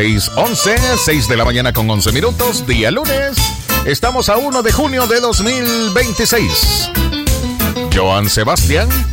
6:11, 6 de la mañana con 11 minutos, día lunes. Estamos a 1 de junio de 2026. Joan Sebastián